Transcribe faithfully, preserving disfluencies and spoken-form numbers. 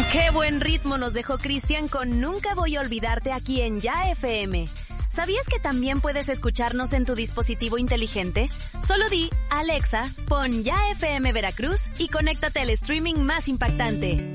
Qué buen ritmo nos dejó Cristian con Nunca Voy a Olvidarte aquí en Ya F M. ¿Sabías que también puedes escucharnos en tu dispositivo inteligente? Solo di, Alexa, pon Ya F M Veracruz y conéctate al streaming más impactante.